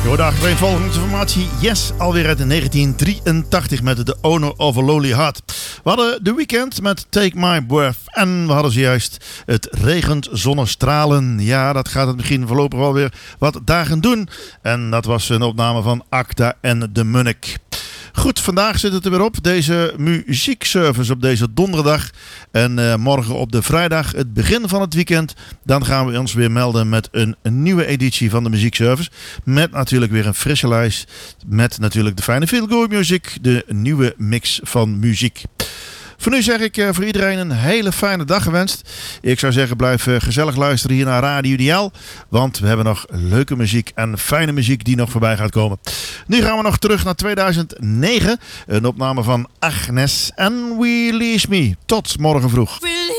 Door de achtereenvolgende informatie, Yes, alweer uit 1983 met The Owner of a Lonely Heart. We hadden The Weeknd met Take My Breath en we hadden zojuist het regent zonnestralen. Ja, dat gaat het misschien voorlopig wel weer wat dagen doen. En dat was een opname van Acta en de Munnik. Goed, vandaag zit het er weer op. Deze muziekservice op deze donderdag. En morgen op de vrijdag, het begin van het weekend. Dan gaan we ons weer melden met een nieuwe editie van de muziekservice. Met natuurlijk weer een frisse lijst. Met natuurlijk de fijne feel-good muziek. De nieuwe mix van muziek. Voor nu zeg ik voor iedereen een hele fijne dag gewenst. Ik zou zeggen, blijf gezellig luisteren hier naar Radio Ideaal. Want we hebben nog leuke muziek en fijne muziek die nog voorbij gaat komen. Nu gaan we nog terug naar 2009. Een opname van Agnes en Release Me. Tot morgen vroeg.